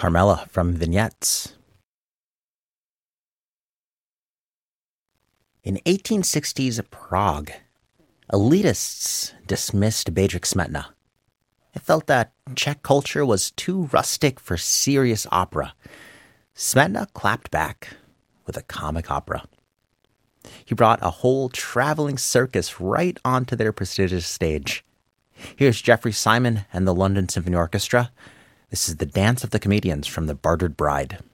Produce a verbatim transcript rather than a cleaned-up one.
Carmela from Vignettes. In eighteen sixties Prague, elitists dismissed Bedřich Smetana. It felt that Czech culture was too rustic for serious opera. Smetana clapped back with a comic opera. He brought a whole traveling circus right onto their prestigious stage. Here's Jeffrey Simon and the London Symphony Orchestra. This is The Dance of the Comedians from The Bartered Bride.